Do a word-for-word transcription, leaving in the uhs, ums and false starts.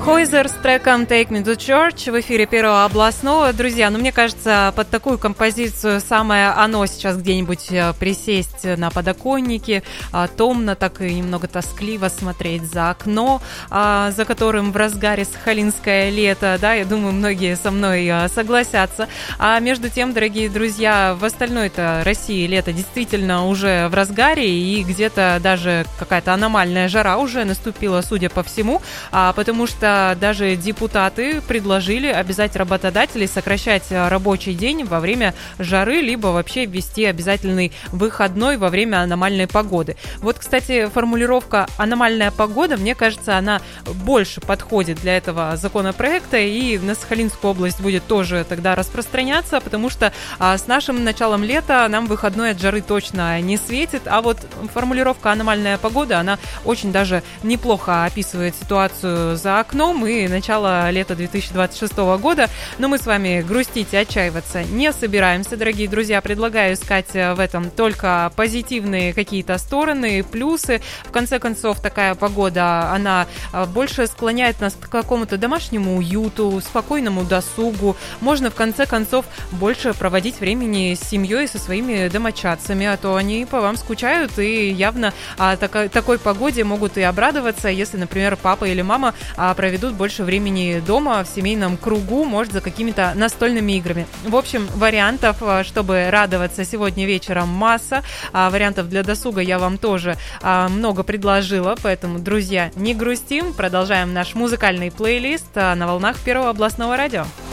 Хойзер с треком Take Me to Church в эфире Первого областного. Друзья, ну мне кажется, под такую композицию самое оно сейчас где-нибудь присесть на подоконнике, томно, так и немного тоскливо смотреть за окно, за которым в разгаре сахалинское лето, да, я думаю, многие со мной согласятся. А между тем, дорогие друзья, в остальной-то России лето действительно уже в разгаре, и где-то даже какая-то аномальная жара уже наступила, судя по всему, потому что даже депутаты предложили обязать работодателей сокращать рабочий день во время жары, либо вообще ввести обязательный выходной во время аномальной погоды. Вот, кстати, формулировка «аномальная погода», мне кажется, она больше подходит для этого законопроекта, и на Сахалинскую область будет тоже тогда распространяться, потому что а, с нашим началом лета нам выходной от жары точно не светит, а вот формулировка «аномальная погода», она очень даже неплохо описывает ситуацию за окном и начало лета две тысячи двадцать шестого года. Но мы с вами грустить и отчаиваться не собираемся, дорогие друзья. Предлагаю искать в этом только позитивные какие-то стороны, плюсы. В конце концов, такая погода, она больше склоняет нас к какому-то домашнему уюту, спокойному досугу. Можно, в конце концов, больше проводить времени с семьей, со своими домочадцами, а то они по вам скучают и явно а, так, такой погоде могут и обрадоваться, если, например, папа или мама а, проведут больше времени дома, в семейном кругу, может, за какими-то настольными играми. В общем, вариантов, чтобы радоваться сегодня вечером, масса. А, вариантов для досуга я вам тоже а, много предложила, поэтому, друзья, не грустим, продолжаем наш музыкальный плейлист а, на волнах Первого областного радио.